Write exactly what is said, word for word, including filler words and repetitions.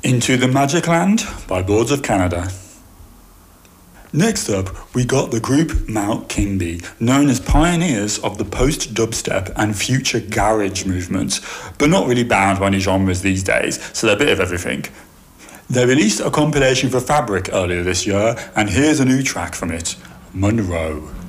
Into the Magic Land by Boards of Canada. Next up, we got the group Mount Kingby, known as pioneers of the post-dubstep and future garage movements, but not really bound by any genres these days, so they're a bit of everything. They released a compilation for Fabric earlier this year, and here's a new track from it, Monroe.